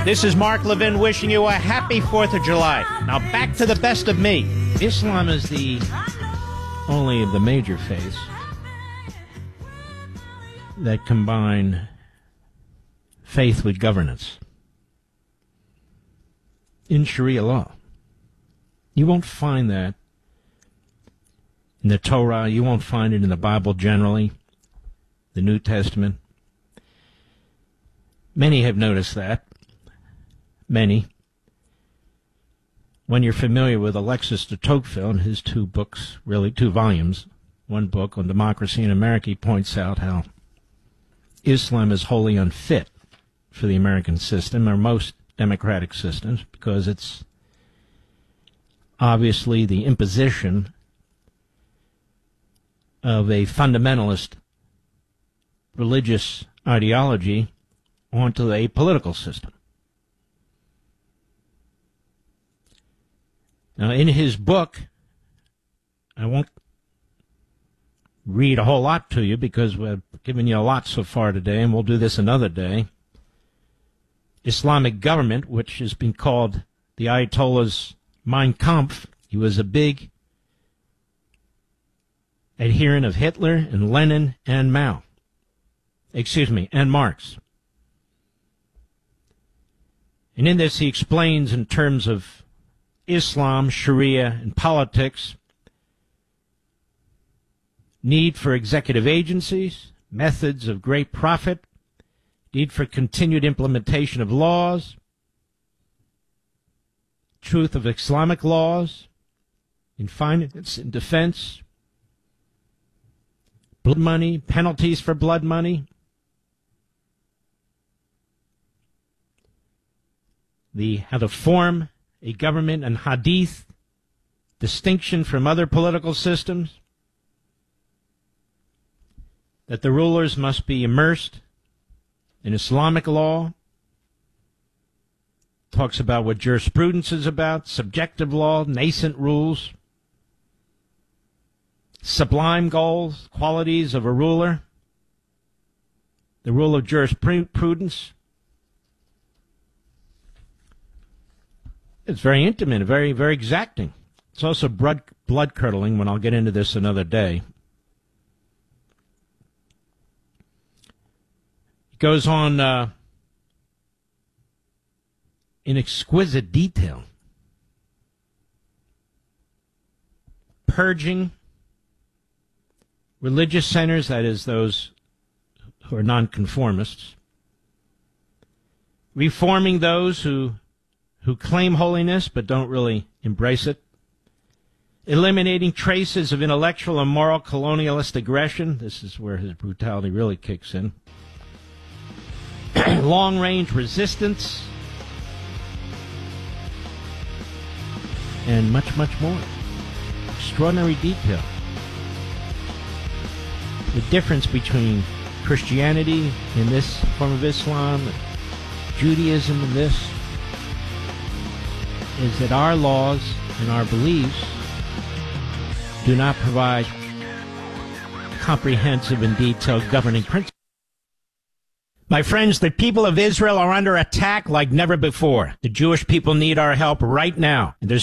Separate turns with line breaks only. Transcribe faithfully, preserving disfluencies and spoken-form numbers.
This is Mark Levin wishing you a happy fourth of July. Now back to the best of me. Islam is the only of the major faiths that combine faith with governance in Sharia law. You won't find that in the Torah. You won't find it in the Bible generally, the New Testament. Many have noticed that. Many. When you're familiar with Alexis de Tocqueville and his two books, really two volumes, one book on democracy in America, he points out how Islam is wholly unfit for the American system, or most democratic systems, because it's obviously the imposition of a fundamentalist religious ideology onto a political system. Now, in his book, I won't read a whole lot to you because we've given you a lot so far today, and we'll do this another day. Islamic Government, which has been called the Ayatollah's Mein Kampf. He was a big adherent of Hitler and Lenin and Mao. Excuse me, and Marx. And in this he explains in terms of Islam, Sharia, and politics, need for executive agencies, methods of great profit, need for continued implementation of laws, truth of Islamic laws, in finance and defense, blood money, penalties for blood money, the how to form a government and hadith, distinction from other political systems, that the rulers must be immersed in Islamic law, talks about what jurisprudence is about, subjective law, nascent rules, sublime goals, qualities of a ruler, the rule of jurisprudence. It's very intimate, very, very exacting. It's also blood, blood-curdling, when I'll get into this another day. It goes on uh, in exquisite detail, purging religious centers, that is, those who are nonconformists, reforming those who who claim holiness but don't really embrace it, eliminating traces of intellectual and moral colonialist aggression. This is where his brutality really kicks in. Long-range resistance, and much, much more. Extraordinary detail. The difference between Christianity in this form of Islam and Judaism in this is that our laws and our beliefs do not provide comprehensive and detailed governing principles. My friends, the people of Israel are under attack like never before. The Jewish people need our help right now. And there's